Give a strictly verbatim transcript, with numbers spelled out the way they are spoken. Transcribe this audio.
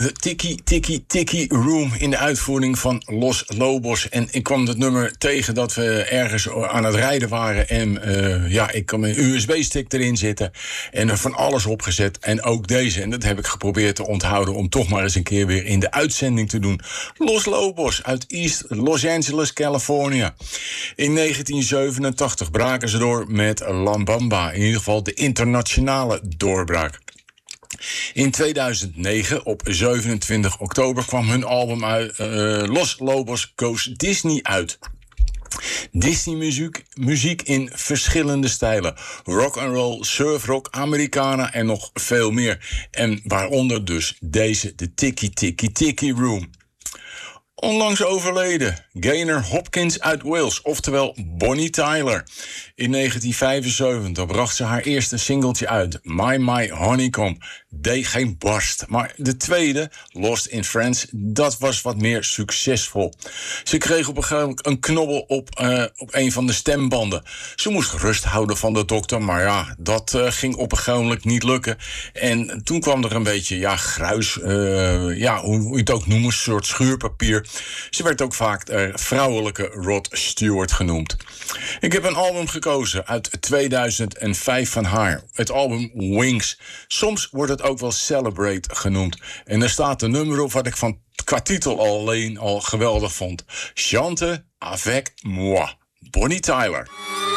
de Tiki Tiki Tiki Room in de uitvoering van Los Lobos. En ik kwam dat nummer tegen dat we ergens aan het rijden waren. En uh, ja, ik kan mijn U S B-stick erin zitten. En er van alles opgezet. En ook deze. En dat heb ik geprobeerd te onthouden om toch maar eens een keer weer in de uitzending te doen. Los Lobos uit East Los Angeles, California. In negentien zevenentachtig braken ze door met La Bamba. In ieder geval de internationale doorbraak. In tweeduizend negen, op zevenentwintig oktober, kwam hun album uit, uh, Los Lobos Goes Disney uit. Disney-muziek muziek in verschillende stijlen. Rock and roll, surfrock, Americana en nog veel meer. En waaronder dus deze, de Tiki Tiki Tiki Room. Onlangs overleden, Gaynor Hopkins uit Wales, oftewel Bonnie Tyler. In negentien vijfenzeventig bracht ze haar eerste singeltje uit, My My Honeycomb. Deed geen barst, maar de tweede, Lost in France, dat was wat meer succesvol. Ze kreeg op een gegeven moment een knobbel op, uh, op een van de stembanden. Ze moest rust houden van de dokter, maar ja, dat uh, ging op een gegeven moment niet lukken. En toen kwam er een beetje, ja, gruis, uh, ja, hoe, hoe je het ook noemt, een soort schuurpapier. Ze werd ook vaak uh, vrouwelijke Rod Stewart genoemd. Ik heb een album gekozen uit tweeduizend vijf van haar. Het album Wings. Soms wordt het ook wel Celebrate genoemd. En er staat een nummer op wat ik van qua titel alleen al geweldig vond. Chante avec moi. Bonnie Tyler.